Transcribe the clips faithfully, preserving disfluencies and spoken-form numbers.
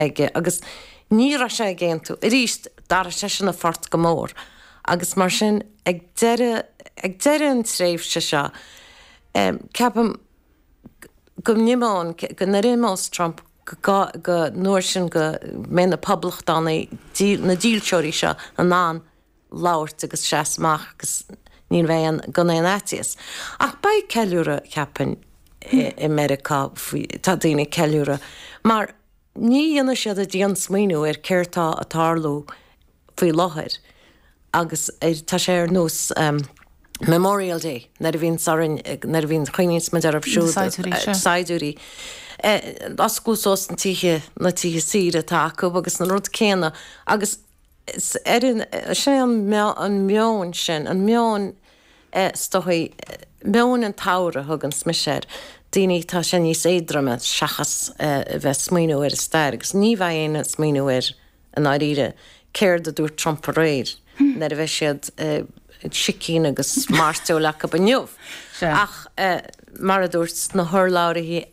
ige agus ní ra sé géan tú ríist dar sé sin na fort go mór agus mar sin ag deire ag deire an tréimh se seo ceapam go nimán go na rémás Trump go go nuair sin go mé na poblach dá na dílseoirí seo an ná láirt agus seaasmach agus níl bhéh go éon éitias. Ach ba ceúra ceapan America tá daoine ceúra, mar ní dhéana siad a dtíon smaoinú ar ceirtá a tarlú faoi láthir agus tá sé ar nús Memorial Day, nar a bhín sarin nar a bhín chuoinís me ar Saidúí. Ascúsás an títhe na títhe siad atá acu agus na rud céanna agus sé an meán sin an meán stochaí meán an tára thug an smiséir. Daoine tá sé níos éidirme seachas bheith smaoinú ar a stair, agus ní bheith éana smaoinú ar an áíre céir a dúr Trump a réir, nar a bheith siad sicín agus máirteú le go baniuh. Ach mar a dúirt na thurláirití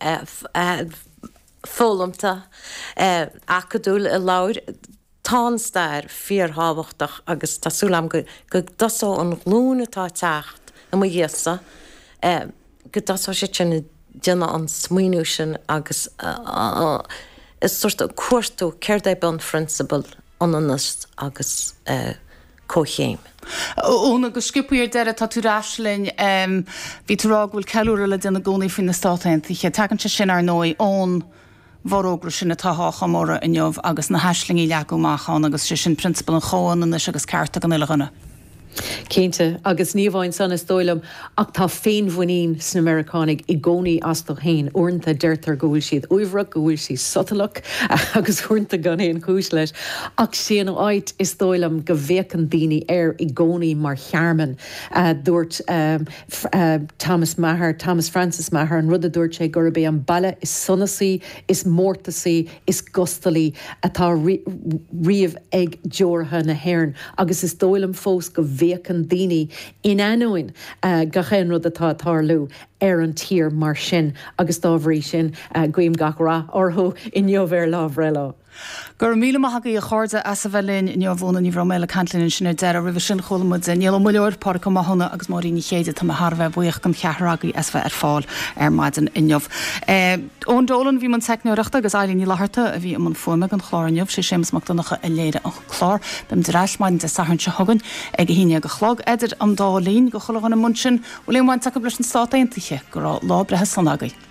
fólamta acadúil a láir tá stair fíorthábhachtach agus tásúlam go go dasá an glúnatá techt na mu dhéasa go dasá sé sin déanana an smaoinú sin agus is suirt a cuairtú céir é ben principal ananas agus cóchéim. Óna go skipúir deire tá tú ráislinn bhí tú rághfuil ceúra le duna gcónaí fin na státaintaithe tegann se sin ar nói ón bhrógra sin na táthcha móra in jobh agus na heislingí leagúachán agus sé sin principal an cháin agus cearta an ileganna. Cénte agus níomháin san is dóilem ach tá féinmhaín san Americanig i gcónaí as do chéin orintanta deirtar gohfuil siad uimhre gohfuil si sotalach agus chuirnta gan éon chúis leis ach síana áit is dóilem go bhécan daoine ar i gcónaí mar chearman dúirt Thomas Maher, Thomas Francis Maher an rud a dúirt sé gur bé an baile is sunnasaí, is mórtasaí, is gostalí atá riamh ag deortha na hhéireann agus is dóilem fós go bhécan daoine in anúin go chéan rud atá tarlú ar an tír mar sin agus dábhrí sin guim gachrá orthú in neomhhéir lábhreile. Gur míle maithagaí a cháirde as a bhelinn in neomhóna ní bhróméile cantlinn sin ar deire rih sin cholamid in níl muileir pára go maithna agus marí ní chéide tá thbheith buíoch go cheathragaí as bheith ar fáil ar maidin inneomh. Ón dólan bhí man teicneoireachta agus ailín ní láthirta a bhí am an fuime an chláir inneomh sé sémasachtainnacha i léire an chlár bim de reismaidin de sahann se thugann ag híine go chlog idir an dálín go chulagan na mun sin ó léomhain take blis an státaintaithe go lá brethe san agaí.